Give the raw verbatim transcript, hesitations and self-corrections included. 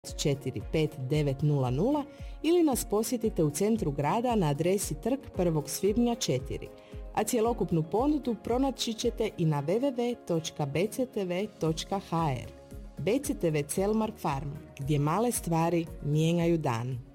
četiri pet devet nula nula ili nas posjetite u centru grada na adresi Trg prvog svibnja četiri, a cjelokupnu ponudu pronaći ćete i na w w w točka b c t v točka h r. B C T V Celmar Farm, gdje male stvari mijenjaju dan.